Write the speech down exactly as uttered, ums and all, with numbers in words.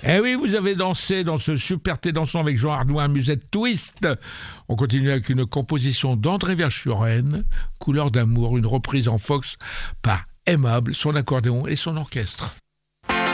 Eh oui, vous avez dansé dans ce Super T dansant avec Jean Ardouin, Musette Twist. On continue avec une composition d'André Verschuren, Couleur d'amour, une reprise en Fox par Aimable, son accordéon et son orchestre.